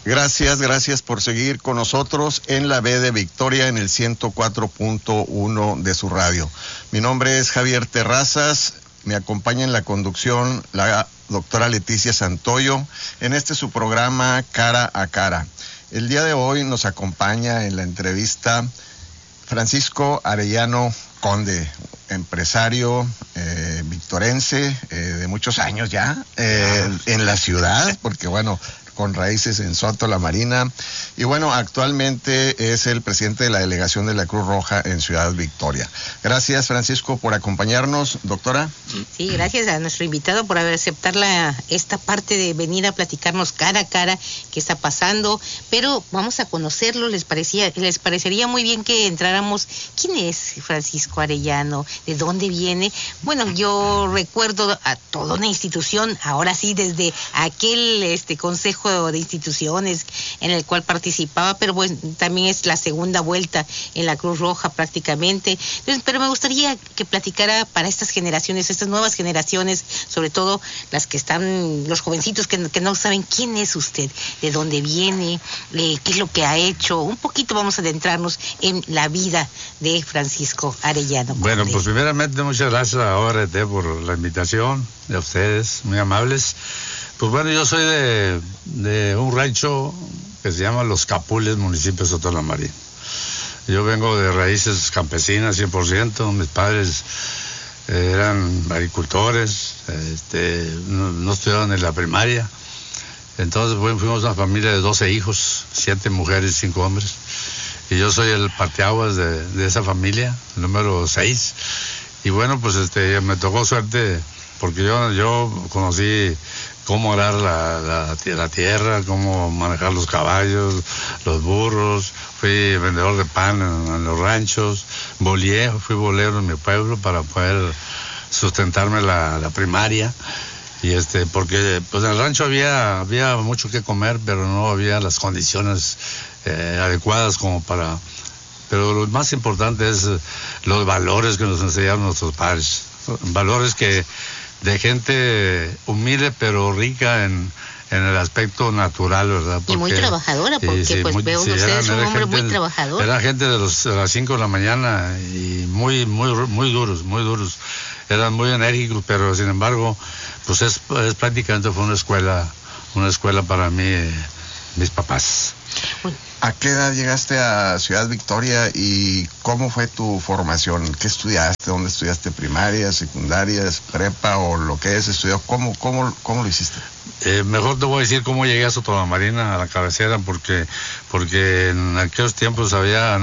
Gracias por seguir con nosotros en la B de Victoria en el 104.1 de su radio. Mi nombre es Javier Terrazas, me acompaña en la conducción la doctora Leticia Santoyo en su programa Cara a Cara. El día de hoy nos acompaña en la entrevista Francisco Arellano Conde, empresario victorense de muchos años ya en la ciudad, porque bueno, con raíces en Soto La Marina, y bueno, actualmente es el presidente de la delegación de la Cruz Roja en Ciudad Victoria. Gracias, Francisco, por acompañarnos. Doctora. Sí, gracias a nuestro invitado por aceptar esta parte de venir a platicarnos cara a cara qué está pasando, pero vamos a conocerlo. ¿Les parecería muy bien que entráramos? ¿Quién es Francisco Arellano? ¿De dónde viene? Bueno, yo recuerdo a toda una institución, ahora sí, desde aquel consejo de instituciones en el cual participaba, pero pues también es la segunda vuelta en la Cruz Roja prácticamente. Entonces, pero me gustaría que platicara para estas generaciones, estas nuevas generaciones, sobre todo las que están, los jovencitos que no saben quién es usted, de dónde viene, qué es lo que ha hecho. Un poquito vamos a adentrarnos en la vida de Francisco Arellano Conde. Bueno, pues primeramente muchas gracias a ORT por la invitación, de ustedes, muy amables. Pues bueno, yo soy de un rancho que se llama Los Capules, municipio de Soto La Marina. Yo vengo de raíces campesinas 100%, mis padres eran agricultores, no estudiaron en la primaria. Entonces fuimos una familia de 12 hijos, 7 mujeres y 5 hombres. Y yo soy el parteaguas de esa familia, el número 6. Y bueno, pues me tocó suerte porque yo conocí cómo arar la tierra, cómo manejar los caballos, los burros. Fui vendedor de pan en los ranchos, fui bolero en mi pueblo para poder sustentarme la primaria. Y porque pues en el rancho había mucho que comer, pero no había las condiciones adecuadas como para... Pero lo más importante es los valores que nos enseñaron nuestros padres, valores de gente humilde pero rica en el aspecto natural, ¿verdad? Porque, y muy trabajadora, porque sí, veo que usted es un hombre muy trabajador. Era gente de las 5 de la mañana y muy duros. Eran muy enérgicos, pero sin embargo, pues es prácticamente fue una escuela para mí, mis papás. ¿A qué edad llegaste a Ciudad Victoria y cómo fue tu formación? ¿Qué estudiaste? ¿Dónde estudiaste? ¿Primaria, secundaria, prepa o lo que es estudiado? ¿Cómo lo hiciste? Mejor te voy a decir cómo llegué a Soto La Marina, a la cabecera, porque en aquellos tiempos había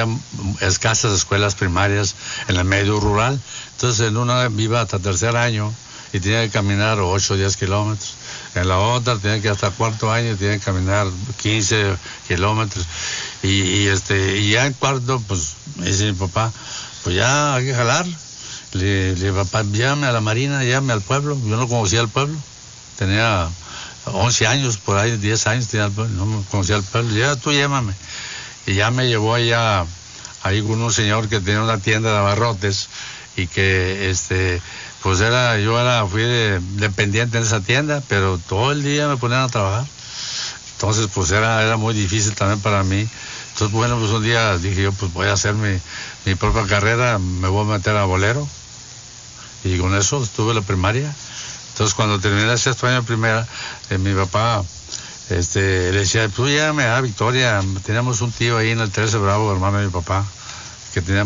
escasas escuelas primarias en el medio rural. Entonces en una iba hasta tercer año y tenía que caminar 8 o 10 kilómetros. En la otra tenía que hasta cuarto año tenía que caminar 15 kilómetros. Y ya en cuarto, pues me dice mi papá, pues ya hay que jalar. Le dije, papá, llévame a la Marina, llévame al pueblo. Yo no conocía el pueblo. Tenía 11 años, por ahí 10 años tenía el pueblo, no me conocía el pueblo. Ya tú llévame. Y ya me llevó allá, ahí con un señor que tenía una tienda de abarrotes y que pues fui dependiente en esa tienda, pero todo el día me ponían a trabajar. Entonces pues era muy difícil también para mí. Entonces bueno, pues un día dije yo, pues voy a hacer mi propia carrera, me voy a meter a bolero. Y con eso estuve en la primaria. Entonces cuando terminé el sexto año de primera, mi papá le decía, tú llévame a Victoria. Teníamos un tío ahí en el 13 Bravo, hermano de mi papá, que era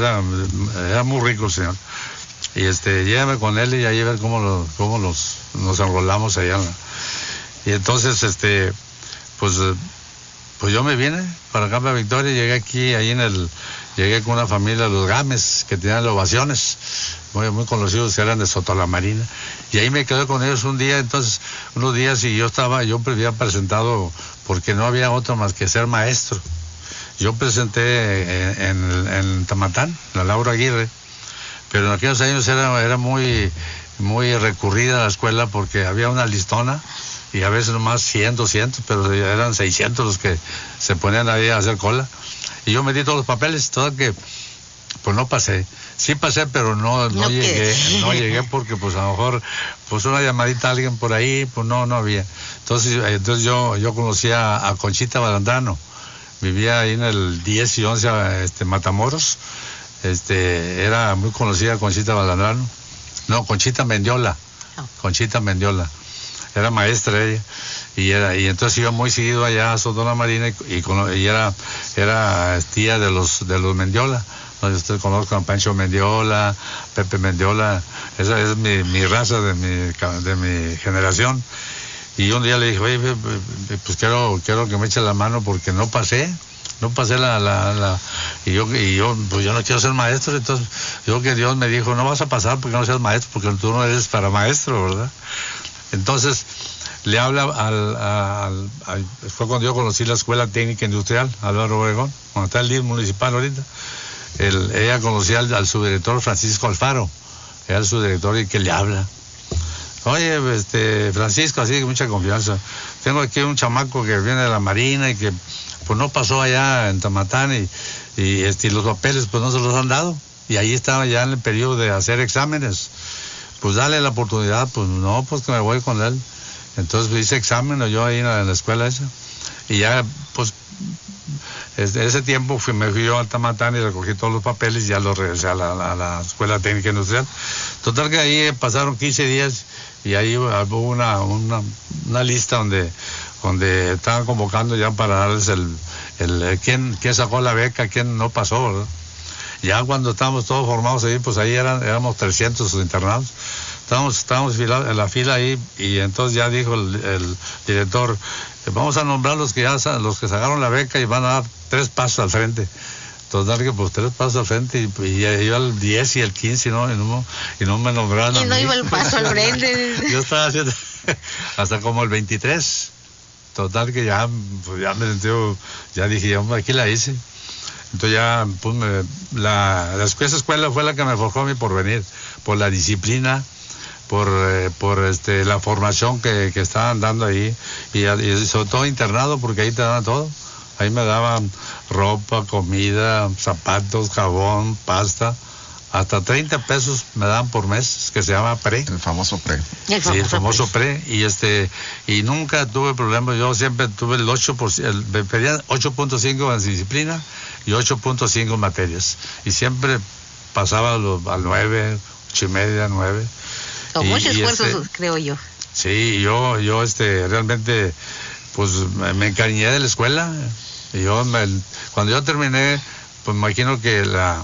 muy rico el señor. Y llévame con él y ahí a ver cómo nos enrolamos allá. Y entonces, pues yo me vine para acá, para Victoria, llegué aquí, llegué con una familia, los Gámez, que tenían ovaciones, muy conocidos, eran de Soto La Marina. Y ahí me quedé con ellos unos días, y yo había presentado, porque no había otro más que ser maestro. Yo presenté en Tamatán, la Laura Aguirre, pero en aquellos años era muy recurrida la escuela porque había una listona y a veces nomás 100, 200, pero eran 600 los que se ponían ahí a hacer cola. Y yo metí todos los papeles, todo que pues no pasé. Sí pasé, pero no llegué porque pues a lo mejor pues una llamadita a alguien por ahí, pues no había. Entonces yo conocí a Conchita Balandrano. Vivía ahí en el 10 y 11 Matamoros. Era muy conocida Conchita Balandrano. No, Conchita Mendiola. Conchita Mendiola. Era maestra ella. Y entonces iba muy seguido allá a Sodoma Marina y era tía de los Mendiola. Usted conozco a Pancho Mendiola, Pepe Mendiola. Esa es mi raza de mi generación. Y un día le dije, oye, pues quiero que me eche la mano porque no pasé y yo pues yo no quiero ser maestro. Entonces yo que Dios me dijo, no vas a pasar porque no seas maestro, porque tú no eres para maestro, ¿verdad? Entonces le habla fue cuando yo conocí la Escuela Técnica Industrial Álvaro Obregón, cuando está el DIF municipal ahorita. Ella conocía al subdirector Francisco Alfaro, era el subdirector, y que le habla. Oye, Francisco, así que mucha confianza. Tengo aquí un chamaco que viene de la Marina y que pues no pasó allá en Tamatán y los papeles pues no se los han dado. Y ahí estaba ya en el periodo de hacer exámenes. Pues dale la oportunidad, pues no, pues que me voy con él. Entonces pues, hice examen yo ahí en la escuela esa. Y ya, pues, ese tiempo me fui yo a Tamatán y recogí todos los papeles y ya los regresé a la Escuela Técnica Industrial. Total que ahí pasaron 15 días y ahí hubo una lista donde estaban convocando ya para darles quién sacó la beca, quién no pasó, ¿verdad? Ya cuando estábamos todos formados ahí, pues ahí éramos 300 internados. Estábamos en la fila ahí y entonces ya dijo el director, vamos a nombrar los que sacaron la beca y van a dar 3 pasos al frente. Total que pues 3 pasos al frente y iba el 10 y el 15 y no me nombraron. Y no iba el paso al frente. Yo estaba haciendo hasta como el 23. Total que ya me sentí, ya dije, aquí la hice. Entonces ya, pues esa escuela fue la que me forjó a mi porvenir, por la disciplina, por la formación que estaban dando ahí, y sobre todo internado, porque ahí te daban todo. Ahí me daban ropa, comida, zapatos, jabón, pasta. Hasta 30 pesos me daban por mes, que se llama pre. El famoso pre. Sí, el famoso pre. Y nunca tuve problemas. Yo siempre tuve el 8%, me pedían 8.5 en disciplina y 8.5 en materias. Y siempre pasaba al 9, 8:30, 9. Con mucho esfuerzo, creo yo. Sí, yo realmente, pues me encariñé de la escuela. Y cuando yo terminé, pues me imagino que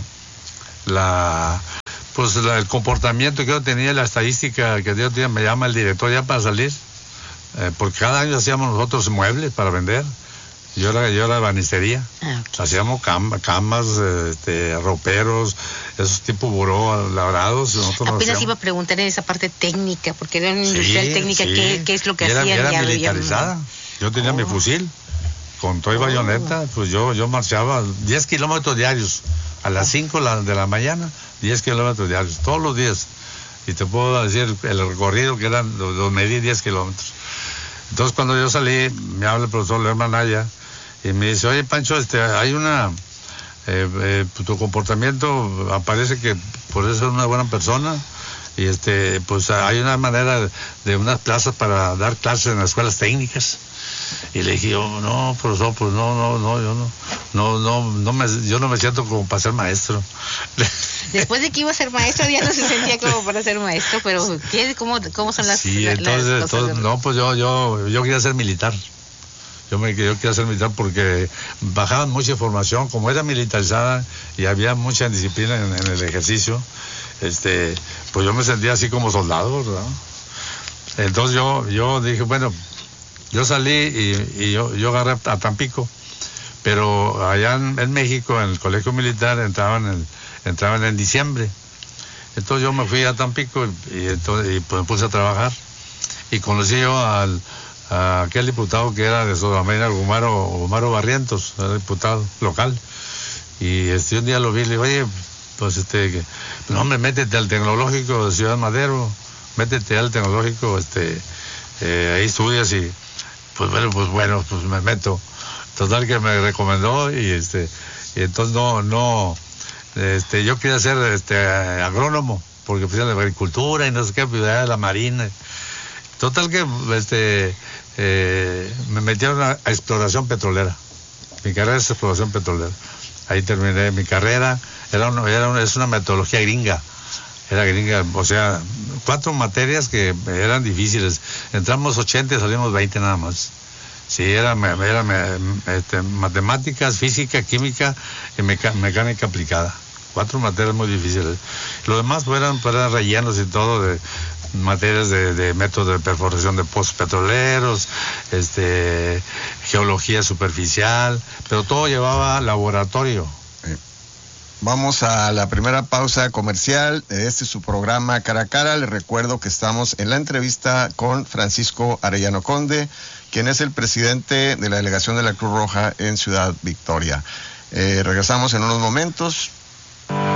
el comportamiento que yo tenía, la estadística que yo tenía, me llama el director ya para salir, porque cada año hacíamos nosotros muebles para vender. Yo era banistería. Okay. Hacíamos camas, roperos, esos tipo buró labrados. Apenas iba a preguntar en esa parte técnica, porque era una industrial técnica, ¿qué es lo que hacían? Era militarizada. Yo tenía mi fusil con toda bayoneta, pues yo marchaba 10 kilómetros diarios. A las 5 de la mañana, 10 kilómetros diarios, todos los días. Y te puedo decir el recorrido que eran, los medí 10 kilómetros. Entonces cuando yo salí, me habla el profesor Lerma Naya y me dice, oye Pancho, hay tu comportamiento, aparece que por eso eres una buena persona. Y pues hay una manera de unas plazas para dar clases en las escuelas técnicas. Y le dije yo, no, profesor, pues yo no me siento como para ser maestro. Después de que iba a ser maestro ya no se sentía como para ser maestro, pero ¿cómo son las sí, entonces, no, pues yo quería ser militar. Yo quería ser militar porque bajaban mucha información, como era militarizada y había mucha disciplina en el ejercicio, pues yo me sentía así como soldado, ¿verdad? Entonces yo dije, bueno, yo salí y yo agarré a Tampico, pero allá en México, en el colegio militar, entraban en diciembre. Entonces yo me fui a Tampico y pues me puse a trabajar. Y conocí yo a aquel diputado que era de Sudamérica, Omaro Barrientos, era diputado local. Y un día lo vi y le dije, oye, pues no hombre, métete al tecnológico de Ciudad Madero, métete al tecnológico, ahí estudias y pues me meto. Total que me recomendó y entonces Yo quería ser agrónomo, porque fui a la agricultura y no sé qué, pues de la marina. Total que me metieron a exploración petrolera. Mi carrera es exploración petrolera. Ahí terminé mi carrera. Es una metodología gringa. Era gringa, o sea, 4 materias que eran difíciles. Entramos 80 y salimos 20 nada más. Sí, era matemáticas, física, química y mecánica aplicada. 4 materias muy difíciles. Lo demás eran rellenos y todo de materias de métodos de perforación de pozos petroleros, geología superficial, pero todo llevaba laboratorio. Vamos a la primera pausa comercial. Este es su programa Cara a Cara. Les recuerdo que estamos en la entrevista con Francisco Arellano Conde, quien es el presidente de la delegación de la Cruz Roja en Ciudad Victoria. Regresamos en unos momentos.